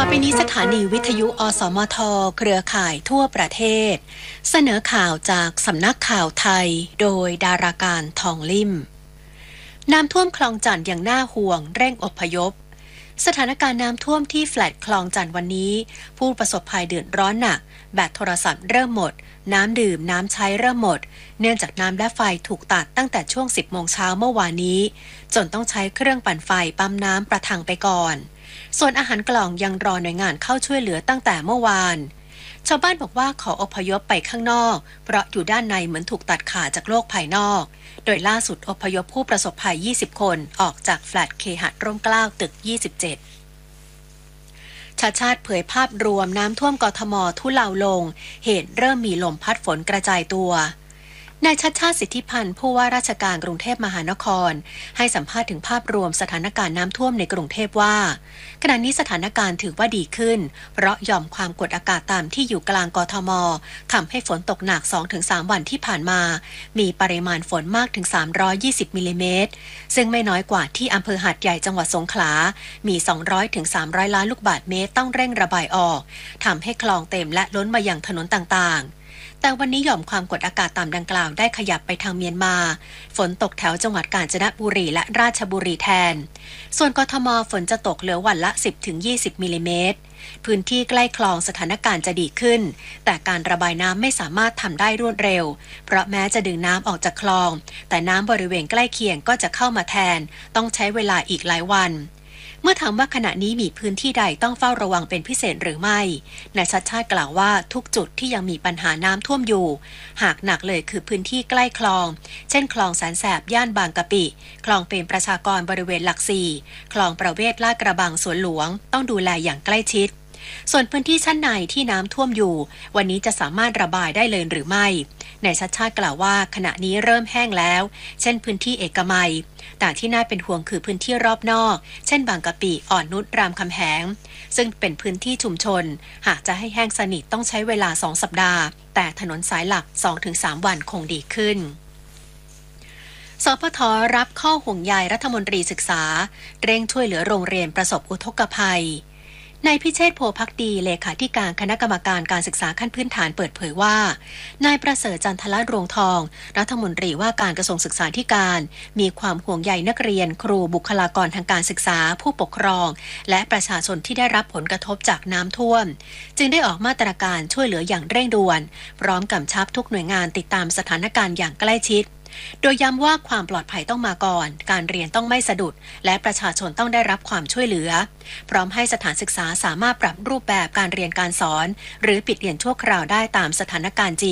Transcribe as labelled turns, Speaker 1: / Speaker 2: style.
Speaker 1: ไปนี้สถานีวิทยุอสมทเครือข่ายทั่วประเทศเสนอข่าวจากสำนักข่าวไทยโดยดาราการทองลิ่มน้ำท่วมคลองจันทน์อย่างน่าห่วงเร่งอพยพสถานการณ์น้ำท่วมที่แฟลตคลองจันทน์วันนี้ผู้ประสบภัยเดือดร้อนหนักแบตโทรศัพท์เริ่มหมดน้ำดื่มน้ำใช้เริ่มหมดเนื่องจากน้ำและไฟถูกตัดตั้งแต่ช่วง 10 โมงเช้าเมื่อวานนี้จนต้องใช้เครื่องปั่นไฟปั๊มน้ำประทังไปก่อนส่วนอาหารกล่องยังรอหน่วยงานเข้าช่วยเหลือตั้งแต่เมื่อวานชาวบ้านบอกว่าขออพยพไปข้างนอกเพราะอยู่ด้านในเหมือนถูกตัดขาดจากโลกภายนอกโดยล่าสุดอพยพผู้ประสบภัย20คนออกจากแฟลตเคหะร่มเกล้าตึก27ชาติเผยภาพรวมน้ำท่วมกทมทุเลาลงเหตุเริ่มมีลมพัดฝนกระจายตัวนายชาติสิทธิพันธ์ผู้ว่าราชการกรุงเทพมหานครให้สัมภาษณ์ถึงภาพรวมสถานการณ์น้ำท่วมในกรุงเทพว่าขณะนี้สถานการณ์ถือว่าดีขึ้นเพราะหย่อมความกดอากาศต่ำที่อยู่กลางกทมทำให้ฝนตกหนัก 2-3 วันที่ผ่านมามีปริมาณฝนมากถึง320มิลลิเมตรซึ่งไม่น้อยกว่าที่อำเภอหาดใหญ่จังหวัดสงขลามี200-300 ล้านลูกบาศก์เมตรต้องเร่งระบายออกทำให้คลองเต็มและล้นมายังถนนต่างๆแต่วันนี้หย่อมความกดอากาศต่ำดังกล่าวได้ขยับไปทางเมียนมาฝนตกแถวจังหวัดกาญจนบุรีและราชบุรีแทนส่วนกทมฝนจะตกเหลือวันละ 10-20 มิลลิเมตรพื้นที่ใกล้คลองสถานการณ์จะดีขึ้นแต่การระบายน้ำไม่สามารถทำได้รวดเร็วเพราะแม้จะดึงน้ำออกจากคลองแต่น้ำบริเวณใกล้เคียงก็จะเข้ามาแทนต้องใช้เวลาอีกหลายวันเมื่อถามว่าขณะนี้มีพื้นที่ใดต้องเฝ้าระวังเป็นพิเศษหรือไม่นายชัชชาติกล่าวว่าทุกจุดที่ยังมีปัญหาน้ำท่วมอยู่หากหนักเลยคือพื้นที่ใกล้คลองเช่นคลองแสนแสบย่านบางกะปิคลองเป็นประชากรบริเวณหลักสี่คลองประเวศลาดกระบังสวนหลวงต้องดูแลอย่างใกล้ชิดส่วนพื้นที่ชั้นในที่น้ำท่วมอยู่วันนี้จะสามารถระบายได้เลยหรือไม่นายชัชชาติกล่าวว่าขณะนี้เริ่มแห้งแล้วเช่นพื้นที่เอกมัยแต่ที่น่าเป็นห่วงคือพื้นที่รอบนอกเช่นบางกะปิอ่อนนุชรามคำแหงซึ่งเป็นพื้นที่ชุมชนหากจะให้แห้งสนิทต้องใช้เวลา2 สัปดาห์แต่ถนนสายหลัก 2-3 วันคงดีขึ้นสพท.รับข้อห่วงใยรัฐมนตรีศึกษาเร่งช่วยเหลือโรงเรียนประสบอุทกภัยนายพิเชษฐ์โพภักดีเลขาธิการคณะกรรมการการศึกษาขั้นพื้นฐานเปิดเผยว่านายประเสริฐจันทรรวงทองรัฐมนตรีว่าการกระทรวงศึกษาธิการมีความห่วงใยนักเรียนครูบุคลากรทางการศึกษาผู้ปกครองและประชาชนที่ได้รับผลกระทบจากน้ำท่วมจึงได้ออกมาตรการช่วยเหลืออย่างเร่งด่วนพร้อมกำชับทุกหน่วยงานติดตามสถานการณ์อย่างใกล้ชิดโดยย้ำว่าความปลอดภัยต้องมาก่อนการเรียนต้องไม่สะดุดและประชาชนต้องได้รับความช่วยเหลือพร้อมให้สถานศึกษาสามารถปรับรูปแบบการเรียนการสอนหรือปิดเรียนชั่วคราวได้ตามสถานการณ์จริง